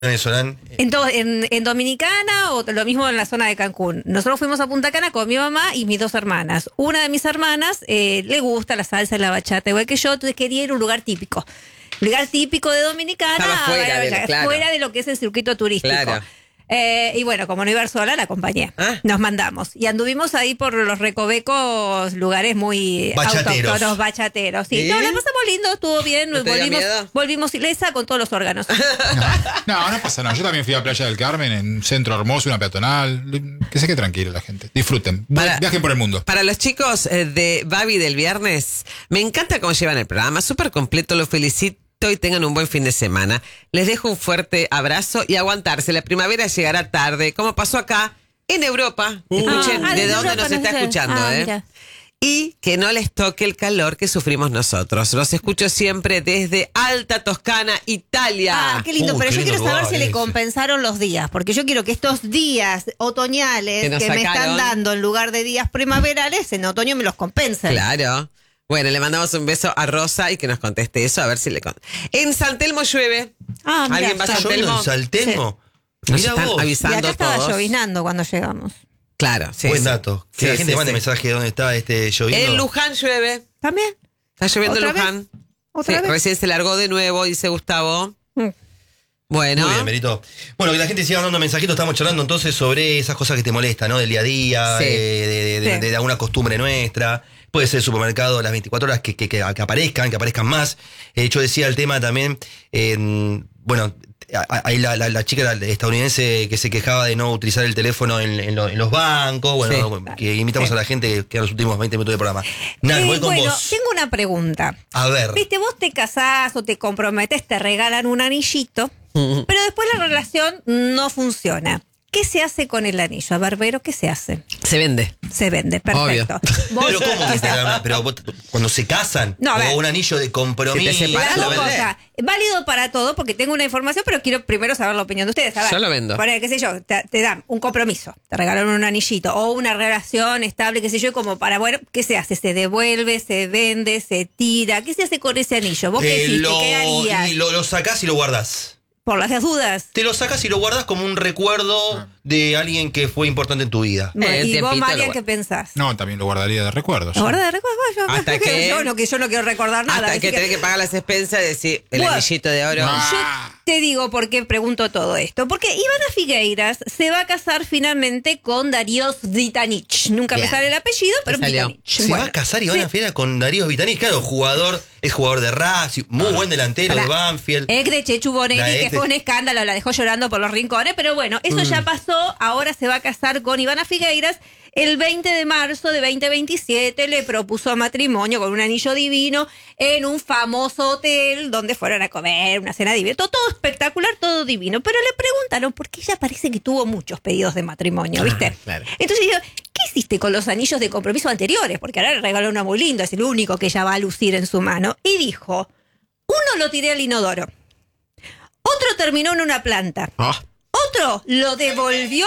venezolano. En Dominicana o lo mismo en la zona de Cancún. Nosotros fuimos a Punta Cana con mi mamá y mis dos hermanas. Una de mis hermanas le gusta la salsa y la bachata, igual que yo, entonces quería ir a un lugar típico. Lugar típico de Dominicana, fuera de lo que es el circuito turístico. Claro. Y bueno, como no iba a ir sola, la acompañé. Nos mandamos. Y anduvimos ahí por los recovecos, lugares muy autóctonos, bachateros. Sí, no, la pasamos lindo, estuvo bien. ¿No te dio miedo? Volvimos ilesa con todos los órganos. No pasa nada. Yo también fui a Playa del Carmen, en un centro hermoso, una peatonal. Que se quede tranquilo la gente. Disfruten. Viajen por el mundo. Para los chicos de Babi del viernes, me encanta cómo llevan el programa. Súper completo, lo felicito. Y tengan un buen fin de semana. Les dejo un fuerte abrazo y aguantarse. La primavera llegará tarde, como pasó acá en Europa. Escuchen de dónde nos está escuchando. Y que no les toque el calor que sufrimos nosotros. Los escucho siempre desde Alta Toscana, Italia. Qué lindo, pero qué yo lindo quiero saber lugar si le ese. compensaron los días, porque yo quiero que estos días otoñales Que nos me están sacaron. dando en lugar de días primaverales, en otoño me los compensen. Claro. Bueno, le mandamos un beso a Rosa y que nos conteste eso, a ver si le En San Telmo llueve. Mira, ¿Alguien va a San ¿Está lloviendo Telmo? en San Telmo? Nos Mirá están vos. Y avisando acá estaba todos. lloviznando cuando llegamos. Claro, sí. Buen sí. dato. Que la Sí, gente sí, mande sí. mensaje de dónde está lloviendo. En Luján llueve. ¿También? Está lloviendo en ¿Otra vez? Luján. ¿Otra Sí, vez? recién se largó de nuevo, dice Gustavo. Bueno. Muy bien, Berito. Bueno, que la gente siga mandando mensajitos. Estamos charlando entonces sobre esas cosas que te molestan, ¿no? Del día a día, Sí. de alguna costumbre nuestra. Puede ser el supermercado las 24 horas que aparezcan más. Yo decía el tema también, bueno, hay la chica estadounidense que se quejaba de no utilizar el teléfono en los bancos. Bueno, Sí. que invitamos a la gente que en los últimos 20 minutos de programa. Nan, voy con Bueno, vos. tengo una pregunta. A ver. Viste, vos te casás o te comprometes, te regalan un anillito, pero después la relación no funciona. ¿Qué se hace con el anillo? A ver, Vero, ¿qué se hace? Se vende. Se vende, perfecto. ¿Vos? Pero ¿cómo que te dan pero vos, cuando se casan, No, a ver. o un anillo de compromiso? Si te separás, Las lo dos vendés. cosas. Válido para todo, porque tengo una información, pero quiero primero saber la opinión de ustedes. A ver, Yo lo vendo. Qué sé yo, te dan un compromiso, te regalan un anillito, o una relación estable, qué sé yo, como para, bueno, ¿qué se hace? ¿Se devuelve, se vende, se tira? ¿Qué se hace con ese anillo? ¿Vos qué hiciste? ¿Qué harías? Lo sacás y lo guardás. Por las dudas. Te lo sacas y lo guardas como un recuerdo de alguien que fue importante en tu vida. Bueno, El ¿y vos, tiempito María, lo qué pensás? No, también lo guardaría de recuerdo. ¿La verdad de recuerdo? Hasta que- yo no quiero recordar nada. Hasta así que tenés que pagar las expensas y decir el Bueno. anillito de oro. Yo te digo por qué pregunto todo esto. Porque Ivana Figueiras se va a casar finalmente con Darío Zitanich. Nunca me Bien. sale el apellido, pero Me salió. Zitanich. Se Bueno, va a casar Ivana Fiera con Darío Vitanich. Claro, es jugador de Racing, muy buen delantero de Banfield. ex de Chechu Bonetti, La ex que de- fue un escándalo, la dejó llorando por los rincones, pero bueno, eso ya pasó. Ahora se va a casar con Ivana Figueiras. El 20 de marzo de 2027 le propuso matrimonio con un anillo divino en un famoso hotel donde fueron a comer una cena divina. Todo espectacular, todo divino. Pero le preguntaron, porque ella parece que tuvo muchos pedidos de matrimonio, ¿viste? Claro. Entonces digo, ¿qué hiciste con los anillos de compromiso anteriores? Porque ahora le regaló uno muy lindo, es el único que ella va a lucir en su mano. Y dijo, uno lo tiré al inodoro, otro terminó en una planta, Ah. otro lo devolvió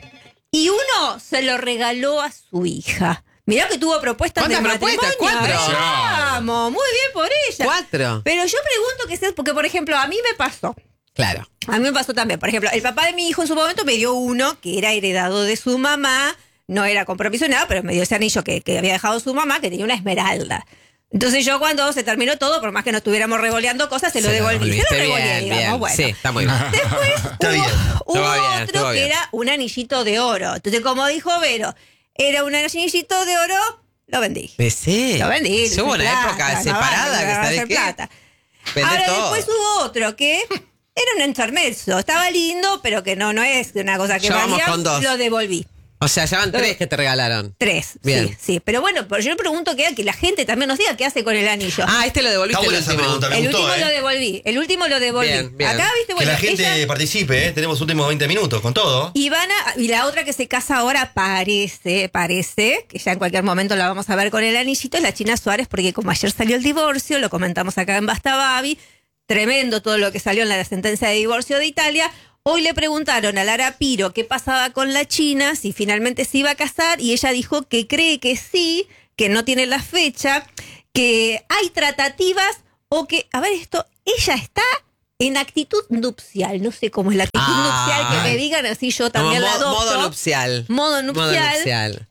y uno se lo regaló a su hija. Mirá que tuvo propuestas de ¿Cuántas matrimonio. propuestas? 4. Vamos, muy bien por ella. 4. Pero yo pregunto qué sea, porque por ejemplo, a mí me pasó. Claro. A mí me pasó también. Por ejemplo, el papá de mi hijo en su momento me dio uno que era heredado de su mamá. No era compromiso ni nada, pero me dio ese anillo que había dejado su mamá, que tenía una esmeralda. Entonces yo cuando se terminó todo, por más que no estuviéramos revoleando cosas, se lo devolví. Se lo revoleé, digamos. Bueno. Sí, está muy bien. Después Está bien. hubo Estuvo bien, otro estuvo que bien. era un anillito de oro. Entonces, como dijo Vero, era un anillito de oro, lo vendí. Sí. Lo vendí. Yo hubo una plata, época no separada, vale, que no sabés hacer qué. plata. Vende Ahora todo. después hubo otro que era un intermezzo. Estaba lindo, pero que no es una cosa que Ya vamos valía. con 2. Lo devolví. O sea, ya van 3 que te regalaron. 3. Bien. Sí. Pero bueno, pero yo pregunto que la gente también nos diga qué hace con el anillo. Ah, este lo devolviste Está buena el esa último. pregunta, me el gustó, último lo devolví. El último lo devolví. Bien, bien. Acá, viste, Que bueno, la gente ella- participe, ¿eh? Tenemos últimos 20 minutos con todo. Ivana, y la otra que se casa ahora parece, que ya en cualquier momento la vamos a ver con el anillito, es la China Suárez, porque como ayer salió el divorcio, lo comentamos acá en Basta Babi, tremendo todo lo que salió en la sentencia de divorcio de Italia. Hoy le preguntaron a Lara Piro qué pasaba con la China, si finalmente se iba a casar, y ella dijo que cree que sí, que no tiene la fecha, que hay tratativas, o que, a ver esto, ella está en actitud nupcial. No sé cómo es la actitud nupcial, que me digan así, yo también la adopto. Modo nupcial. Modo nupcial.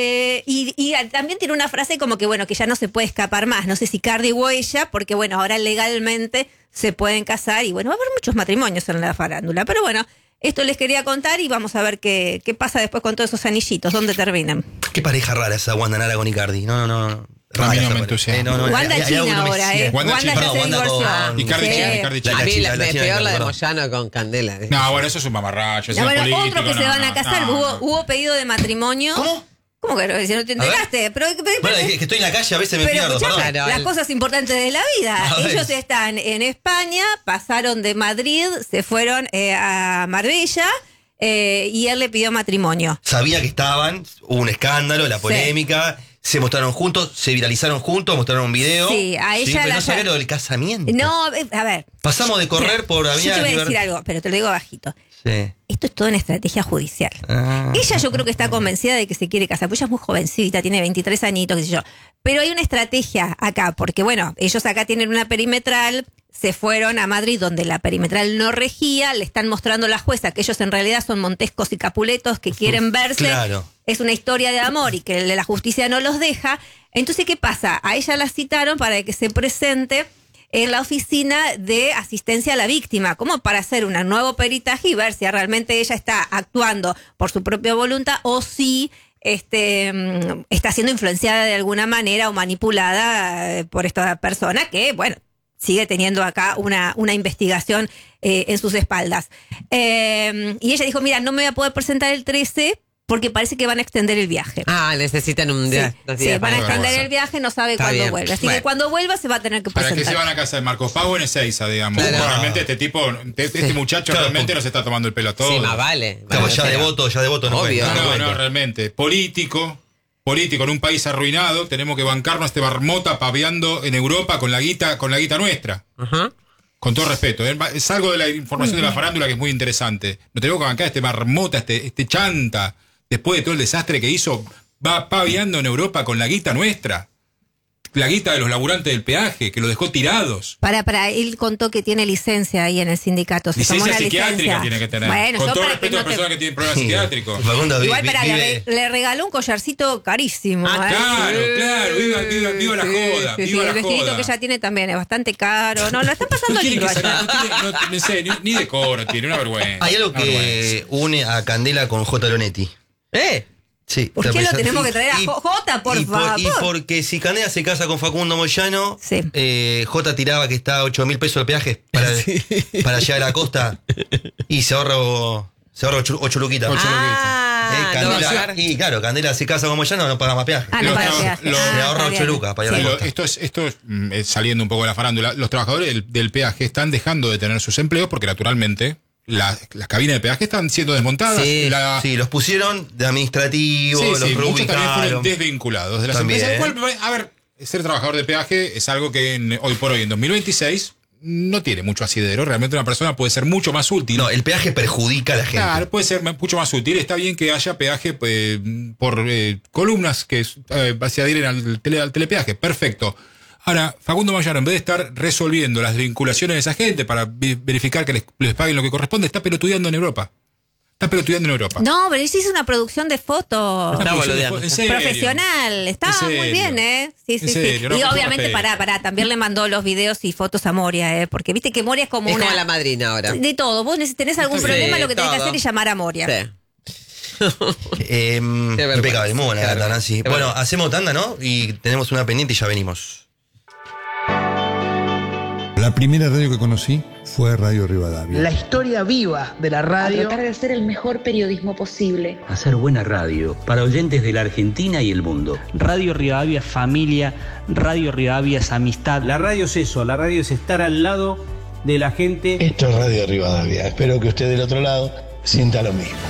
Y también tiene una frase como que, bueno, que ya no se puede escapar más. No sé si Cardi o ella, porque, bueno, ahora legalmente se pueden casar y, bueno, va a haber muchos matrimonios en la farándula. Pero, bueno, esto les quería contar y vamos a ver qué pasa después con todos esos anillitos, dónde terminan. Qué pareja rara esa Wanda Nara con Icardi. No. A mí no me entusiasma. Wanda China ahora, Wanda Wanda ya se divorció. Icardi China. A mí peor la de Moyano con Candela. No, bueno, eso es un mamarracho. Bueno, otro que se van a casar. Hubo pedido de matrimonio. ¿Cómo que no? Si no te enteraste. Bueno, es que estoy en la calle, a veces me pierdo. Claro, las cosas importantes de la vida. Ellos están en España, pasaron de Madrid, se fueron a Marbella. Y él le pidió matrimonio. Sabía que estaban, hubo un escándalo, la polémica. Se mostraron juntos, se viralizaron juntos, mostraron un video. Sí, a ella pero no sabía lo del casamiento. No, a ver. Pasamos de correr por Avenida. Yo te voy a decir algo, pero te lo digo bajito. Sí. Esto es todo en estrategia judicial. Ella yo creo que está convencida de que se quiere casar, porque ella es muy jovencita, tiene 23 añitos, qué sé yo. Pero hay una estrategia acá, porque bueno, ellos acá tienen una perimetral, se fueron a Madrid donde la perimetral no regía, le están mostrando a la jueza que ellos en realidad son Montescos y Capuletos que quieren verse. Claro. Es una historia de amor y que la justicia no los deja. Entonces, ¿qué pasa? A ella la citaron para que se presente en la oficina de asistencia a la víctima, como para hacer un nuevo peritaje y ver si realmente ella está actuando por su propia voluntad o si está siendo influenciada de alguna manera o manipulada por esta persona que, bueno, sigue teniendo acá una investigación en sus espaldas. Y ella dijo, mira, no me voy a poder presentar el 13 porque parece que van a extender el viaje. Necesitan un día. Sí, van a extender el viaje, no sabe cuándo vuelve. Así que cuando vuelva se va a tener que presentar. ¿Para qué se van a casa de Marcos Pau en Ezeiza, digamos? Claro. Realmente este muchacho realmente no se está tomando el pelo a todo. Sí, más vale. Ya de voto no Obvio. cuenta. No, realmente. Político en un país arruinado, tenemos que bancarnos este marmota paviando en Europa con la guita nuestra. Ajá. Con todo respeto. Es algo de la información de la farándula que es muy interesante. No tenemos que bancar este marmota, este chanta. Después de todo el desastre que hizo, va paviando en Europa con la guita nuestra. La guita de los laburantes del peaje, que lo dejó tirados. Él contó que tiene licencia ahí en el sindicato. Licencia psiquiátrica tiene que tener. Bueno, con todo para respeto a las personas que tienen problemas psiquiátricos. Igual le regaló un collarcito carísimo. Claro, viva la joda. Sí, el vestidito que ella tiene también es bastante caro. No, lo están pasando lindo allá. No sé, ni decoro tiene, una vergüenza. Hay algo que une a Candela con J. Lonetti. Sí, ¿por qué lo tenemos que traer a Jota, por favor? Y porque si Candela se casa con Facundo Moyano, Jota tiraba que está 8.000 pesos el peaje para llegar a la costa y se ahorra 8 luquitas. Candela, y claro, Candela se casa con Moyano, no paga más peaje. No paga peaje. Le ahorra 8 lucas para ir a la costa. Esto es saliendo un poco de la farándula. Los trabajadores del peaje están dejando de tener sus empleos porque naturalmente las cabinas de peaje están siendo desmontadas. Sí, los pusieron de administrativo, los reubicaron. Muchos también fueron desvinculados de las empresas. A ver, ser trabajador de peaje es algo que hoy por hoy, en 2026, no tiene mucho asidero. Realmente una persona puede ser mucho más útil. No, el peaje perjudica a la gente. Claro, puede ser mucho más útil. Está bien que haya peaje por columnas que se adhieren al telepeaje. Perfecto. Ahora, Facundo Moyano, en vez de estar resolviendo las vinculaciones de esa gente para verificar que les paguen lo que corresponde, está pelotudeando en Europa. No, pero ella hizo una producción de fotos profesional. Estaba muy bien, Sí. Serio, y obviamente, también le mandó los videos y fotos a Moria, porque viste que Moria es como como la madrina ahora. De todo. Vos tenés algún problema, lo que tenés que hacer es llamar a Moria. Sí. Impecable, muy buena data, Nancy. Bueno, hacemos tanda, ¿no? Y tenemos una pendiente y ya venimos. La primera radio que conocí fue Radio Rivadavia. La historia viva de la radio. A tratar de hacer el mejor periodismo posible. Hacer buena radio para oyentes de la Argentina y el mundo. Radio Rivadavia es familia, Radio Rivadavia es amistad. La radio es eso, la radio es estar al lado de la gente. Esto es Radio Rivadavia. Espero que usted del otro lado sienta lo mismo.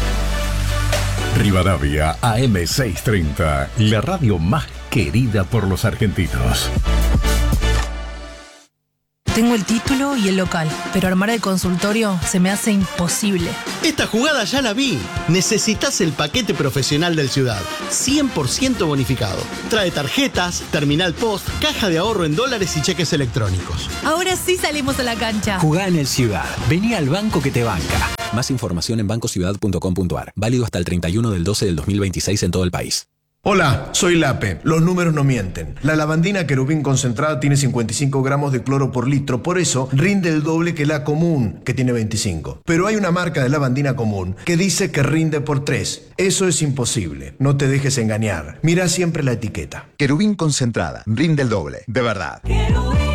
Rivadavia AM630, la radio más querida por los argentinos. Tengo el título y el local, pero armar el consultorio se me hace imposible. Esta jugada ya la vi. Necesitas el paquete profesional del Ciudad. 100% bonificado. Trae tarjetas, terminal post, caja de ahorro en dólares y cheques electrónicos. Ahora sí salimos a la cancha. Jugá en el Ciudad. Vení al banco que te banca. Más información en bancociudad.com.ar. Válido hasta el 31 del 12 del 2026 en todo el país. Hola, soy Lape. Los números no mienten. La lavandina Querubín concentrada tiene 55 gramos de cloro por litro, por eso rinde el doble que la común, que tiene 25. Pero hay una marca de lavandina común que dice que rinde por 3. Eso es imposible. No te dejes engañar. Mira siempre la etiqueta. Querubín concentrada. Rinde el doble. De verdad. Querubín.